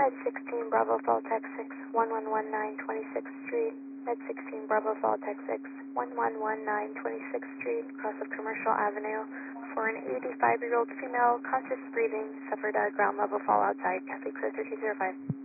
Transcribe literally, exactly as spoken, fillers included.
Med sixteen Bravo Fall Tech six one one one nine twenty-sixth Street. Med sixteen Bravo Fall Tech six one one one nine twenty-sixth Street, across of Commercial Avenue, for an eighty-five-year-old female, conscious breathing, suffered a ground level fall outside, Catholic Clear thirteen zero five.